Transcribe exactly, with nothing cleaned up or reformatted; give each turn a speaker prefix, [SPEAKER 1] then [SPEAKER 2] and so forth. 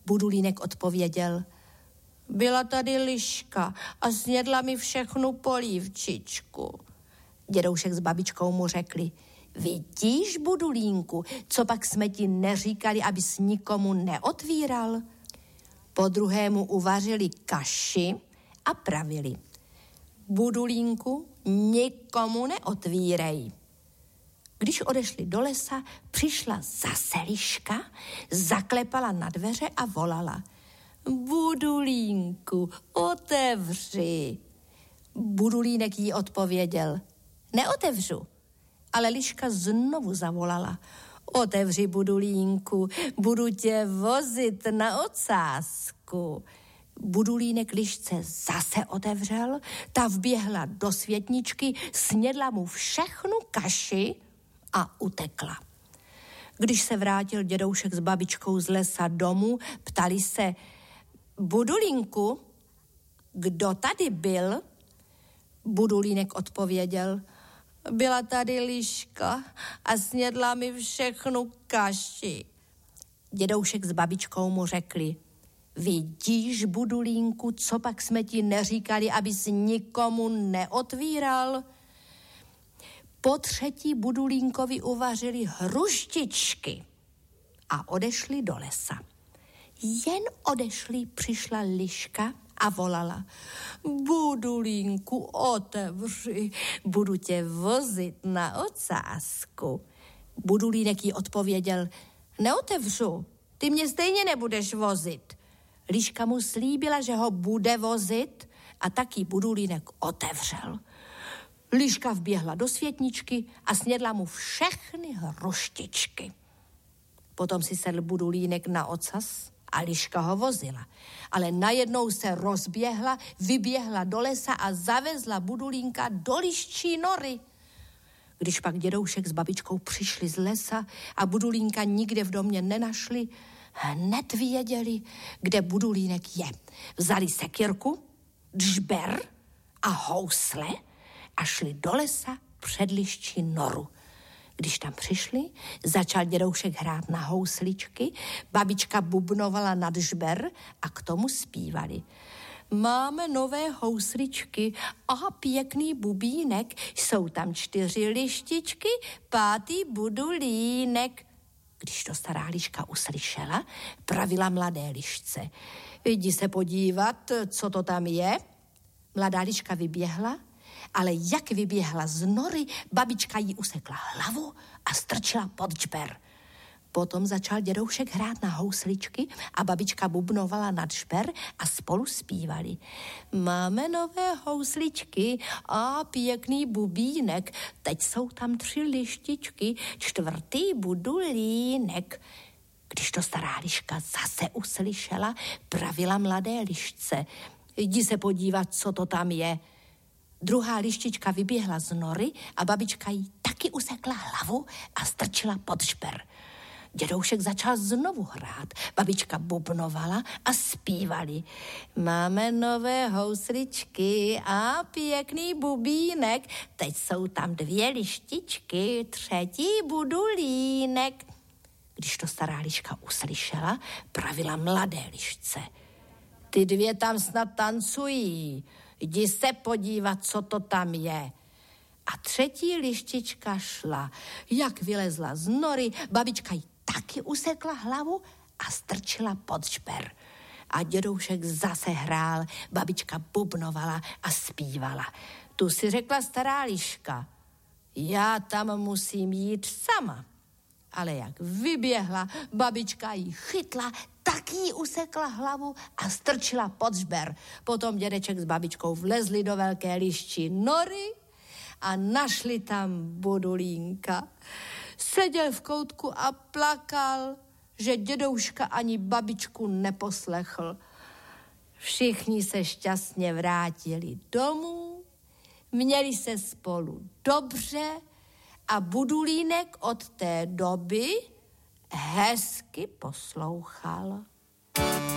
[SPEAKER 1] Budulínek odpověděl: byla tady liška a snědla mi všechnu polívčičku. Dědoušek s babičkou mu řekli: vidíš, Budulínku, co pak jsme ti neříkali, abys nikomu neotvíral? Po druhému uvařili kaši a pravili: Budulínku, nikomu neotvírej. Když odešli do lesa, přišla zase liška, zaklepala na dveře a volala: Budulínku, otevři. Budulínek jí odpověděl: neotevřu. Ale liška znovu zavolala: otevři, Budulínku, budu tě vozit na ocásku. Budulínek lišce zase otevřel, ta vběhla do světničky, snědla mu všechnu kaši a utekla. Když se vrátil dědoušek s babičkou z lesa domů, ptali se: Budulínku, kdo tady byl? Budulínek odpověděl: byla tady liška a snědla mi všechnu kaši. Dědoušek s babičkou mu řekli: vidíš, Budulínku, co pak jsme ti neříkali, abys nikomu neotvíral? Po třetí Budulínkovi uvařili hruštičky a odešli do lesa. Jen odešli, přišla liška a volala: Budulínku, otevři, budu tě vozit na ocásku. Budulínek jí odpověděl: neotevřu, ty mě stejně nebudeš vozit. Liška mu slíbila, že ho bude vozit, a taky Budulínek otevřel. Liška vběhla do světničky a snědla mu všechny hruštičky. Potom si sedl Budulínek na ocas a liška ho vozila. Ale najednou se rozběhla, vyběhla do lesa a zavezla Budulínka do liščí nory. Když pak dědoušek s babičkou přišli z lesa a Budulínka nikde v domě nenašli, hned věděli, kde Budulínek je. Vzali sekyrku, džber a housle a šli do lesa před liščí noru. Když tam přišli, začal dědoušek hrát na housličky, babička bubnovala na džber a k tomu zpívali: máme nové housličky a pěkný bubínek, jsou tam čtyři lištičky, pátý Budulínek. Když to stará liška uslyšela, pravila mladé lišce: jdi se podívat, co to tam je. Mladá liška vyběhla, ale jak vyběhla z nory, babička jí usekla hlavu a strčila pod džber. Potom začal dědoušek hrát na housličky a babička bubnovala na džber a spolu zpívali: máme nové housličky a pěkný bubínek, teď jsou tam tři lištičky, čtvrtý Budulínek. Když to stará liška zase uslyšela, pravila mladé lišce: jdi se podívat, co to tam je. Druhá lištička vyběhla z nory a babička jí taky usekla hlavu a strčila pod žber. Dědoušek začal znovu hrát, babička bubnovala a zpívali: máme nové housličky a pěkný bubínek, teď jsou tam dvě lištičky, třetí Budulínek. Když to stará liška uslyšela, pravila mladé lišce: ty dvě tam snad tancují, jdi se podívat, co to tam je. A třetí lištička šla. Jak vylezla z nory, babička jí taky usekla hlavu a strčila pod žber. A dědoušek zase hrál, babička bubnovala a zpívala: tu si řekla, stará liška, já tam musím jít sama. Ale jak vyběhla, babička jí chytla, tak jí usekla hlavu a strčila pod žber. Potom dědeček s babičkou vlezli do velké liščí nory a našli tam Budulínka. Seděl v koutku a plakal, že dědouška ani babičku neposlechl. Všichni se šťastně vrátili domů, měli se spolu dobře a Budulínek od té doby hezky poslouchal.